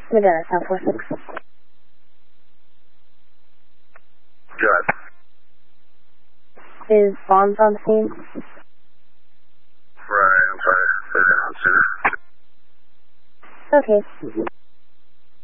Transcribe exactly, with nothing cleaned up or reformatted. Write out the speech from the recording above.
Madera, South four six. Good. Is Bonds on scene? Right, I'm sorry. Put it on sooner. Okay.